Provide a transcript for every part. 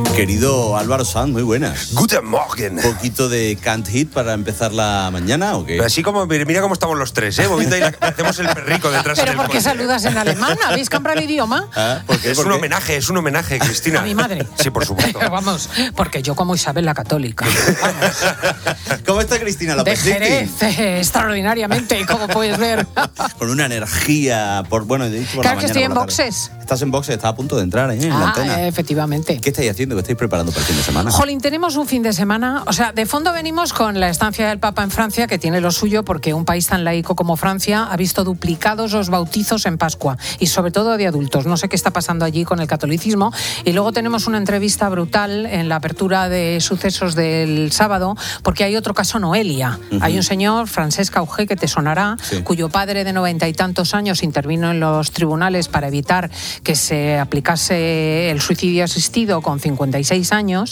Querido Álvaro Sanz, muy buenas. Guten Morgen. ¿Un poquito de Can't Hit para empezar la mañana o qué? Pero así como, mira cómo estamos los tres, moviendo ahí, hacemos el perrico detrás. ¿Pero por qué saludas en alemán? ¿Habéis comprado el idioma? ¿Ah? ¿Por qué? Es un homenaje, Cristina. ¿A mi madre? Sí, por supuesto. Vamos, porque yo como Isabel la Católica. Vamos. ¿Cómo está Cristina De López? Jerez, extraordinariamente, como puedes ver. Con una energía, he dicho por Claro la que mañana, estoy en por la boxes. tarde. Estás en boxes, estás a punto de entrar en la antena. Efectivamente. ¿Qué estáis haciendo? ¿Qué estáis preparando para el fin de semana? Jolín, tenemos un fin de semana. O sea, de fondo venimos con la estancia del Papa en Francia, que tiene lo suyo, porque un país tan laico como Francia ha visto duplicados los bautizos en Pascua, y sobre todo de adultos. No sé qué está pasando allí con el catolicismo. Y luego tenemos una entrevista brutal en la apertura de sucesos del sábado, porque hay otro caso Noelia. Uh-huh. Hay un señor, Francesc Auger, que te sonará, sí, cuyo padre de 90 y tantos años intervino en los tribunales para evitar que se aplicase el suicidio asistido con 56 años.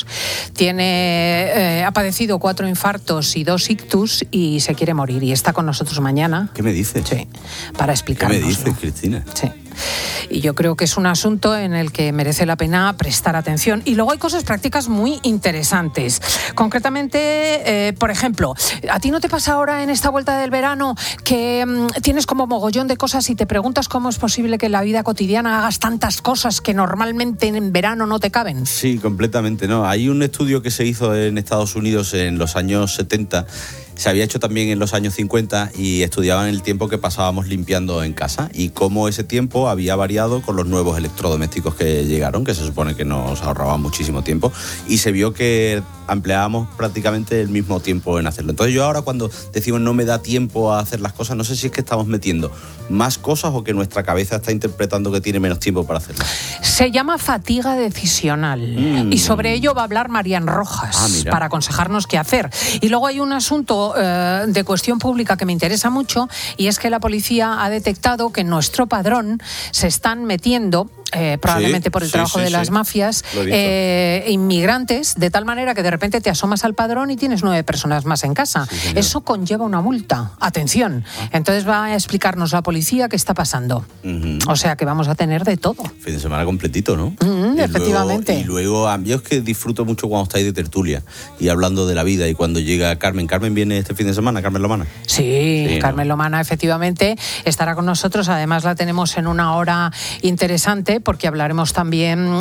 Ha padecido 4 infartos y 2 ictus y se quiere morir, y está con nosotros mañana. ¿Qué me dices? Sí, para explicarnos. ¿Qué me dices, Cristina? Sí. Y yo creo que es un asunto en el que merece la pena prestar atención. Y luego hay cosas prácticas muy interesantes. Concretamente, por ejemplo, ¿a ti no te pasa ahora en esta vuelta del verano que tienes como mogollón de cosas y te preguntas cómo es posible que en la vida cotidiana hagas tantas cosas que normalmente en verano no te caben? Sí, completamente, ¿no? Hay un estudio que se hizo en Estados Unidos en los años 70. Se había hecho también en los años 50 y estudiaban el tiempo que pasábamos limpiando en casa y cómo ese tiempo había variado con los nuevos electrodomésticos que llegaron, que se supone que nos ahorraban muchísimo tiempo, y se vio que empleábamos prácticamente el mismo tiempo en hacerlo. Entonces yo ahora, cuando decimos no me da tiempo a hacer las cosas, no sé si es que estamos metiendo más cosas o que nuestra cabeza está interpretando que tiene menos tiempo para hacerlas. Se llama fatiga decisional y sobre ello va a hablar Marian Rojas para aconsejarnos qué hacer. Y luego hay un asunto de cuestión pública que me interesa mucho, y es que la policía ha detectado que en nuestro padrón se están metiendo, probablemente por el trabajo de las mafias, inmigrantes, de tal manera que de repente te asomas al padrón y tienes 9 personas más en casa. Sí, eso conlleva una multa. Atención. Entonces va a explicarnos la policía qué está pasando. O sea que vamos a tener de todo. Fin de semana completito, ¿no? Efectivamente. Y luego, yo es que disfruto mucho cuando estáis de tertulia y hablando de la vida, y cuando llega Carmen. ¿Carmen viene este fin de semana? ¿Carmen Lomana? Sí, Carmen Lomana efectivamente estará con nosotros. Además la tenemos en una hora interesante, porque hablaremos también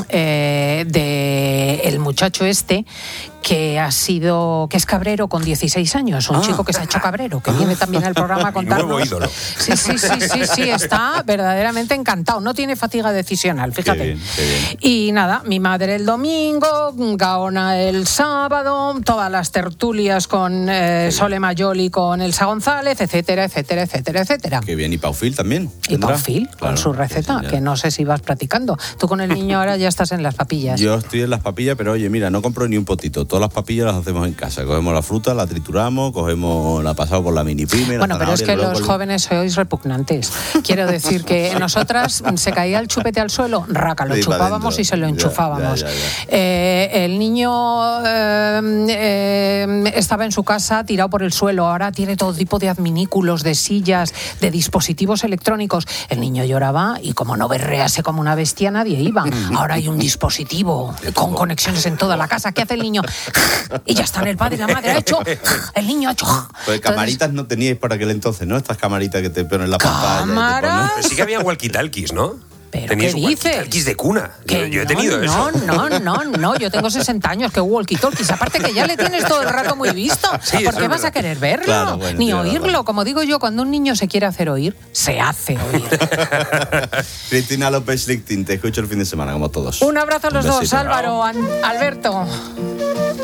de el muchacho que es cabrero con 16 años, un chico que se ha hecho cabrero, que viene también al programa a contarnos. Nuevo ídolo. Sí, está verdaderamente encantado. No tiene fatiga decisional, fíjate. Qué bien. Y nada, mi madre el domingo, Gaona el sábado, todas las tertulias con Sole Mayoli, con Elsa González, etcétera. Qué bien. ¿Y Paufil también? Y Paufil, claro, con su receta, que no sé si vas practicando. Tú con el niño ahora ya estás en las papillas. Yo estoy en las papillas, pero oye, mira, no compro ni un potito. Todas las papillas las hacemos en casa. Cogemos la fruta, la trituramos, la pasamos por la mini pyme. Bueno, pero es que los jóvenes sois repugnantes. Quiero decir que nosotras se caía el chupete al suelo, raca, lo chupábamos y se lo enchufábamos. El niño estaba en su casa tirado por el suelo. Ahora tiene todo tipo de adminículos, de sillas, de dispositivos electrónicos. El niño lloraba y como no berrease como una bestia, nadie iba. Ahora hay un dispositivo con conexiones en toda la casa. ¿Qué hace el niño? Y ya están el padre y la madre. El niño ha hecho. Pues camaritas no teníais por aquel entonces, ¿no? Estas camaritas que te ponen en la pantalla. ¿Cámaras? Pero sí que había walkie-talkies, ¿no? ¿Pero ¿Teníais qué dices? walkie-talkies de cuna? Yo he tenido eso. No, yo tengo 60 años, que walkie-talkies. Aparte que ya le tienes todo el rato muy visto. Sí, ¿Por qué vas a querer verlo? Claro, bueno, ni oírlo. Como digo yo, cuando un niño se quiere hacer oír, se hace oír. Cristina López Lichting, te escucho el fin de semana, como todos. Un abrazo a los dos, besito. Álvaro, Alberto.